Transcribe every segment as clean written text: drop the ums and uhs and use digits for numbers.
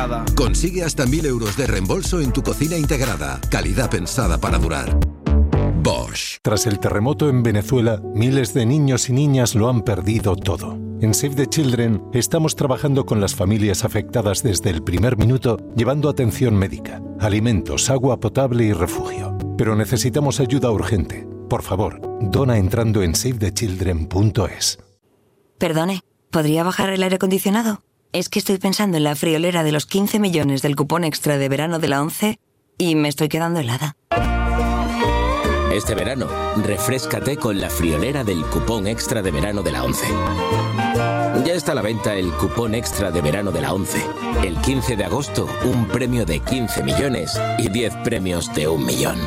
integrada. Consigue hasta 1.000 euros de reembolso en tu cocina integrada. Calidad pensada para durar. Bosch. Tras el terremoto en Venezuela, miles de niños y niñas lo han perdido todo. En Save the Children estamos trabajando con las familias afectadas desde el primer minuto, llevando atención médica, alimentos, agua potable y refugio. Pero necesitamos ayuda urgente. Por favor, dona entrando en savethechildren.es. Perdone, ¿podría bajar el aire acondicionado? Es que estoy pensando en la friolera de los 15 millones del cupón extra de verano de la ONCE y me estoy quedando helada. Este verano, refréscate con la friolera del cupón extra de verano de la ONCE. Ya está a la venta el cupón extra de verano de la ONCE. El 15 de agosto, un premio de 15 millones y 10 premios de 1 millón.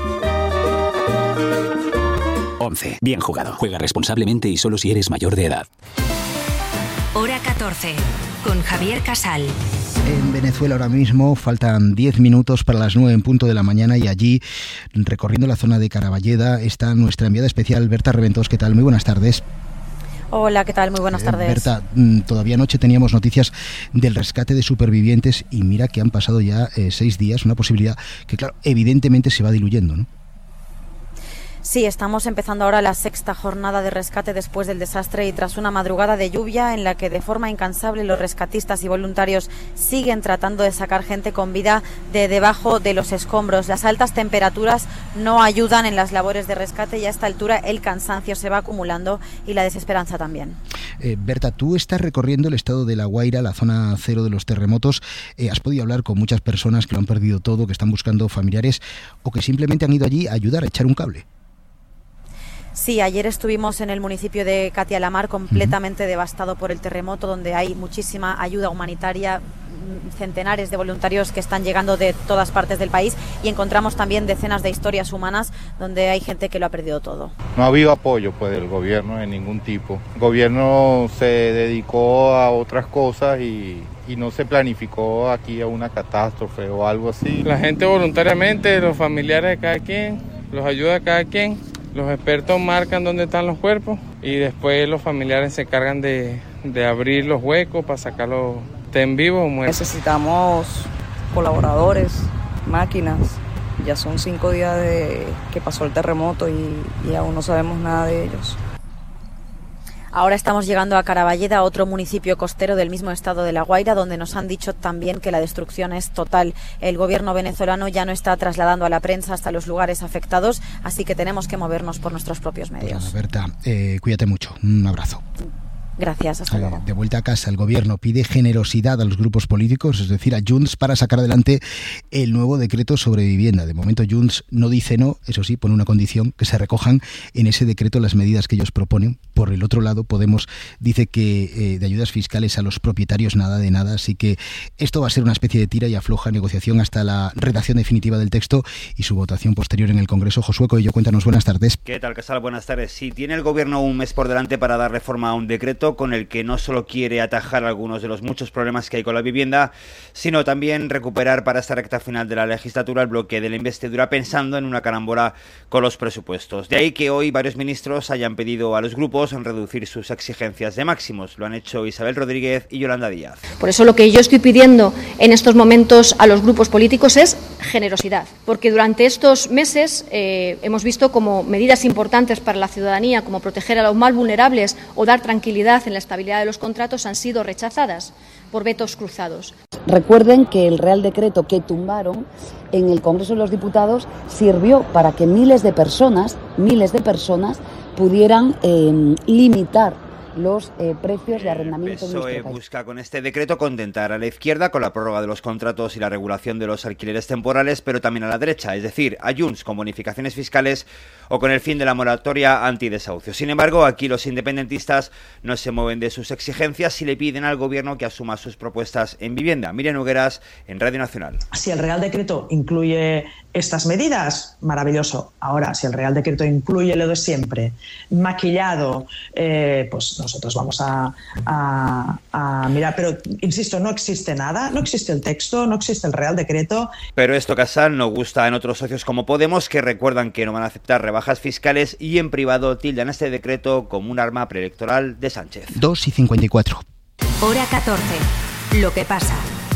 ONCE. Bien jugado. Juega responsablemente y solo si eres mayor de edad. Hora 14, con Javier Casal. En Venezuela ahora mismo faltan 10 minutos para las 9 en punto de la mañana y allí, recorriendo la zona de Caraballeda, está nuestra enviada especial Berta Reventós. ¿Qué tal? Muy buenas tardes. Hola, ¿qué tal? Muy buenas tardes. Berta, todavía anoche teníamos noticias del rescate de supervivientes y mira que han pasado ya 6 días, una posibilidad que, claro, evidentemente se va diluyendo, ¿no? Sí, estamos empezando ahora la 6ª jornada de rescate después del desastre y tras una madrugada de lluvia en la que de forma incansable los rescatistas y voluntarios siguen tratando de sacar gente con vida de debajo de los escombros. Las altas temperaturas no ayudan en las labores de rescate y a esta altura el cansancio se va acumulando y la desesperanza también. Berta, tú estás recorriendo el estado de La Guaira, la zona cero de los terremotos. Has podido hablar con muchas personas que lo han perdido todo, que están buscando familiares o que simplemente han ido allí a ayudar, a echar un cable. Sí, ayer estuvimos en el municipio de Catialamar, completamente devastado por el terremoto, donde hay muchísima ayuda humanitaria, centenares de voluntarios que están llegando de todas partes del país y encontramos también decenas de historias humanas donde hay gente que lo ha perdido todo. No ha habido apoyo del gobierno de ningún tipo. El gobierno se dedicó a otras cosas y no se planificó aquí a una catástrofe o algo así. La gente voluntariamente, los familiares de cada quien, los ayuda a cada quien. Los expertos marcan dónde están los cuerpos y después los familiares se encargan de abrir los huecos para sacarlos, estén vivos o muertos. Necesitamos colaboradores, máquinas. Ya son 5 días de que pasó el terremoto y aún no sabemos nada de ellos. Ahora estamos llegando a Caraballeda, otro municipio costero del mismo estado de La Guaira, donde nos han dicho también que la destrucción es total. El gobierno venezolano ya no está trasladando a la prensa hasta los lugares afectados, así que tenemos que movernos por nuestros propios medios. Pues Berta, cuídate mucho. Un abrazo. Gracias, hasta luego. De vuelta a casa, el gobierno pide generosidad a los grupos políticos, es decir, a Junts, para sacar adelante el nuevo decreto sobre vivienda. De momento Junts no dice no, eso sí, pone una condición, que se recojan en ese decreto las medidas que ellos proponen. Por el otro lado, Podemos dice que de ayudas fiscales a los propietarios nada de nada, así que esto va a ser una especie de tira y afloja negociación hasta la redacción definitiva del texto y su votación posterior en el Congreso. Josué Coello, cuéntanos, buenas tardes. ¿Qué tal, Casal? Buenas tardes. Sí, tiene el gobierno un mes por delante para darle forma a un decreto con el que no solo quiere atajar algunos de los muchos problemas que hay con la vivienda, sino también recuperar para esta recta final de la legislatura el bloque de la investidura pensando en una carambola con los presupuestos. De ahí que hoy varios ministros hayan pedido a los grupos reducir sus exigencias de máximos. Lo han hecho Isabel Rodríguez y Yolanda Díaz. Por eso lo que yo estoy pidiendo en estos momentos a los grupos políticos es generosidad, porque durante estos meses hemos visto como medidas importantes para la ciudadanía, como proteger a los más vulnerables o dar tranquilidad en la estabilidad de los contratos, han sido rechazadas por vetos cruzados. Recuerden que el Real Decreto que tumbaron en el Congreso de los Diputados sirvió para que miles de personas pudieran limitar los precios de arrendamiento en nuestro país. Busca con este decreto contentar a la izquierda con la prórroga de los contratos y la regulación de los alquileres temporales, pero también a la derecha, es decir, a Junts con bonificaciones fiscales o con el fin de la moratoria antidesahucio. Sin embargo, aquí los independentistas no se mueven de sus exigencias y le piden al gobierno que asuma sus propuestas en vivienda. Miriam Nogueras, en Radio Nacional. Si el Real Decreto incluye estas medidas, maravilloso. Ahora, si el Real Decreto incluye lo de siempre, maquillado, pues nosotros vamos a mirar. Pero, insisto, no existe nada, no existe el texto, no existe el Real Decreto. Pero esto, Casal, no gusta en otros socios como Podemos, que recuerdan que no van a aceptar rebajas fiscales y en privado tildan este decreto como un arma preelectoral de Sánchez. 2:54. Hora 14. Lo que pasa.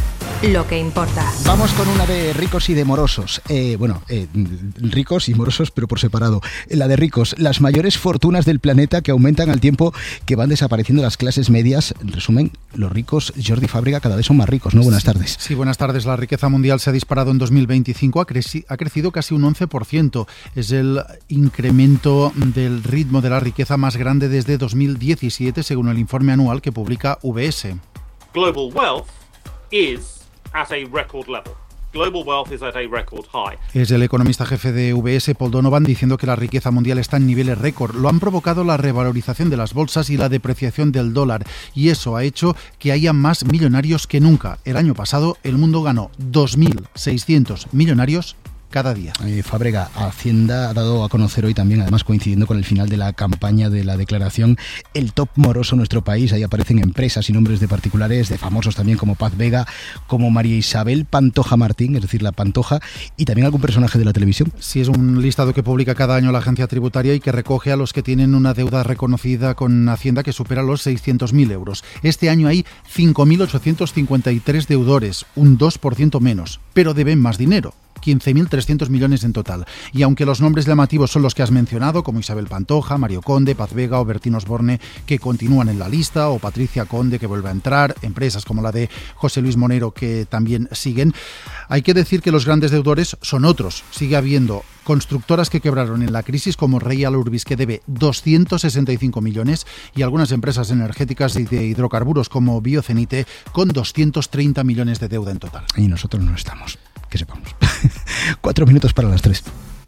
lo que importa. Vamos con una de ricos y de morosos. Ricos y morosos, pero por separado. La de ricos, las mayores fortunas del planeta que aumentan al tiempo que van desapareciendo las clases medias. En resumen, los ricos, Jordi Fábrega, cada vez son más ricos, ¿no? Buenas tardes. Sí, buenas tardes. La riqueza mundial se ha disparado en 2025, ha crecido casi un 11%. Es el incremento del ritmo de la riqueza más grande desde 2017, según el informe anual que publica UBS. Global wealth is at a record level. Global wealth is at a record high. Es el economista jefe de UBS, Paul Donovan, diciendo que la riqueza mundial está en niveles récord. Lo han provocado la revalorización de las bolsas y la depreciación del dólar, y eso ha hecho que haya más millonarios que nunca. El año pasado el mundo ganó 2.600 millonarios cada día. Fábrega, Hacienda ha dado a conocer hoy también, además coincidiendo con el final de la campaña de la declaración, el top moroso en nuestro país. Ahí aparecen empresas y nombres de particulares, de famosos también como Paz Vega, como María Isabel Pantoja Martín, es decir, la Pantoja, y también algún personaje de la televisión. Sí, es un listado que publica cada año la agencia tributaria y que recoge a los que tienen una deuda reconocida con Hacienda que supera los 600.000 euros. Este año hay 5.853 deudores, un 2% menos, pero deben más dinero. 15.300 millones en total. Y aunque los nombres llamativos son los que has mencionado, como Isabel Pantoja, Mario Conde, Paz Vega o Bertín Osborne, que continúan en la lista, o Patricia Conde, que vuelve a entrar, empresas como la de José Luis Monero, que también siguen, hay que decir que los grandes deudores son otros. Sigue habiendo constructoras que quebraron en la crisis, como Royal Urbis, que debe 265 millones, y algunas empresas energéticas y de hidrocarburos como Biocenite, con 230 millones de deuda en total. Y nosotros no estamos. Que sepamos. 4 minutos para las 3.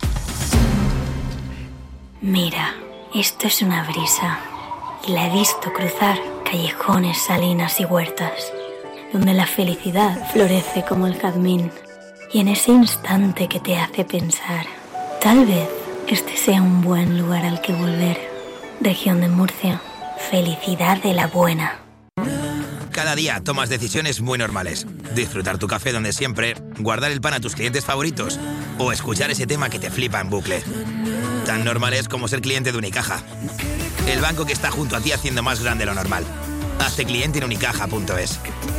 Mira, esto es una brisa. Y la he visto cruzar callejones, salinas y huertas, donde la felicidad florece como el jazmín. Y en ese instante que te hace pensar, tal vez este sea un buen lugar al que volver. Región de Murcia, felicidad de la buena. Cada día tomas decisiones muy normales. Disfrutar tu café donde siempre, guardar el pan a tus clientes favoritos o escuchar ese tema que te flipa en bucle. Tan normales como ser cliente de Unicaja. El banco que está junto a ti haciendo más grande lo normal. Hazte cliente en unicaja.es.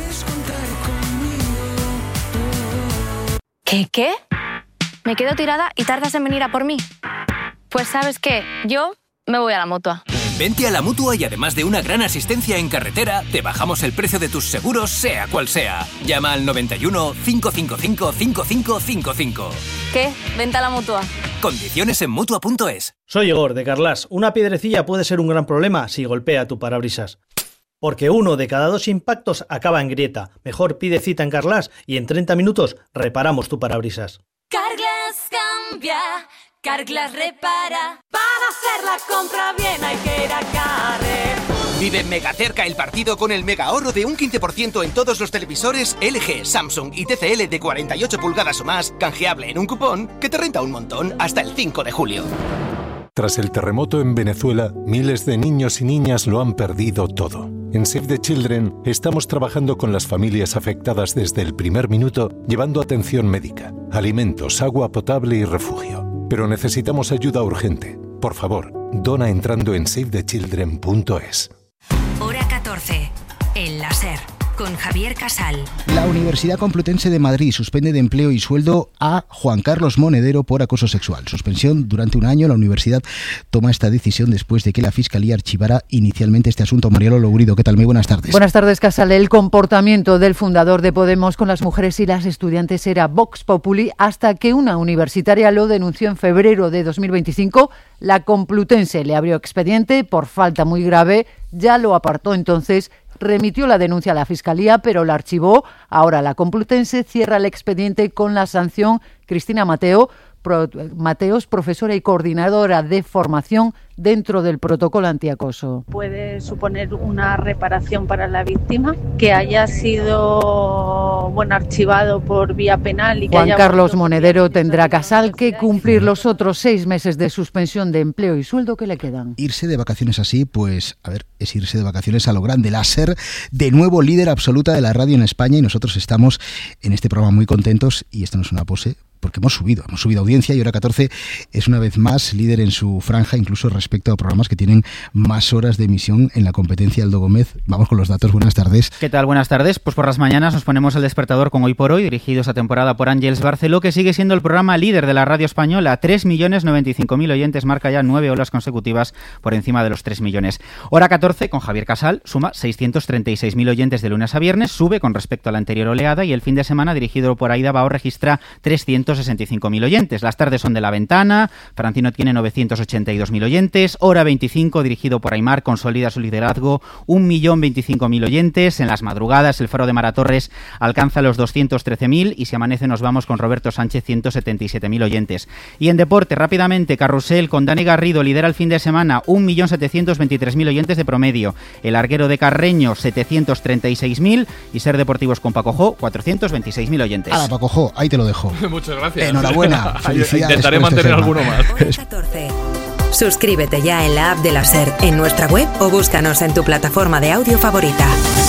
¿Qué? ¿Me quedo tirada y tardas en venir a por mí? Pues ¿sabes qué? Yo me voy a la Mutua. Vente a la Mutua y además de una gran asistencia en carretera, te bajamos el precio de tus seguros, sea cual sea. Llama al 91 555 5555. ¿Qué? Vente a la Mutua. Condiciones en Mutua.es. Soy Igor, de Carlas. Una piedrecilla puede ser un gran problema si golpea tu parabrisas. Porque 1 de cada 2 impactos acaba en grieta. Mejor pide cita en Carlas y en 30 minutos reparamos tu parabrisas. Carglass cambia, Carglass repara. Para hacer la compra bien hay que ir a Carrefour. Vive mega cerca el partido con el mega ahorro de un 15% en todos los televisores LG, Samsung y TCL de 48 pulgadas o más, canjeable en un cupón que te renta un montón hasta el 5 de julio. Tras el terremoto en Venezuela, miles de niños y niñas lo han perdido todo. En Save the Children estamos trabajando con las familias afectadas desde el primer minuto, llevando atención médica, alimentos, agua potable y refugio. Pero necesitamos ayuda urgente. Por favor, dona entrando en savethechildren.es. Hora 14. El láser. Con Javier Casal. La Universidad Complutense de Madrid suspende de empleo y sueldo a Juan Carlos Monedero por acoso sexual. Suspensión durante un año. La universidad toma esta decisión después de que la Fiscalía archivara inicialmente este asunto. Mariano Lourido, ¿qué tal? Muy buenas tardes. Buenas tardes, Casal. El comportamiento del fundador de Podemos con las mujeres y las estudiantes era Vox Populi hasta que una universitaria lo denunció en febrero de 2025. La Complutense le abrió expediente por falta muy grave. Ya lo apartó entonces. Remitió la denuncia a la Fiscalía, pero la archivó. Ahora la Complutense cierra el expediente con la sanción. Cristina Mateos, profesora y coordinadora de formación dentro del protocolo antiacoso. Puede suponer una reparación para la víctima que haya sido archivado por vía penal y que Juan Carlos Monedero tendrá, Casal, que cumplir los otros 6 meses de suspensión de empleo y sueldo que le quedan. Irse de vacaciones así, pues, es irse de vacaciones a lo grande. La SER, de nuevo líder absoluta de la radio en España, y nosotros estamos en este programa muy contentos, y esto no es una pose, porque hemos subido audiencia y Hora 14 es una vez más líder en su franja, incluso respecto a programas que tienen más horas de emisión en la competencia. Aldo Gómez, vamos con los datos. Buenas tardes. ¿Qué tal? Buenas tardes. Pues por las mañanas nos ponemos el despertador con Hoy por Hoy, dirigido esta temporada por Ángeles Barceló, que sigue siendo el programa líder de la radio española. 3.095.000 oyentes, marca ya 9 horas consecutivas por encima de los 3 millones. Hora 14 con Javier Casal suma 636.000 oyentes de lunes a viernes, sube con respecto a la anterior oleada, y el fin de semana, dirigido por Aida Bao, registra 365.000 oyentes. Las tardes son de La Ventana, Francino tiene 982.000 oyentes. Hora 25, dirigido por Aymar, consolida su liderazgo, 1.025.000 oyentes. En las madrugadas, El Faro de Mara Torres alcanza los 213.000, y Si amanece nos vamos con Roberto Sánchez, 177.000 oyentes. Y en deporte, rápidamente, Carrusel con Dani Garrido lidera el fin de semana, 1.723.000 oyentes de promedio. El Arguero de Carreño, 736.000, y Ser Deportivos con Paco Jo, 426.000 oyentes. Hala, Paco Jo, ahí te lo dejo. Muchas gracias. Enhorabuena. Felicidades. Intentaré mantener alguno más. 14. Suscríbete ya en la app de la SER, en nuestra web o búscanos en tu plataforma de audio favorita.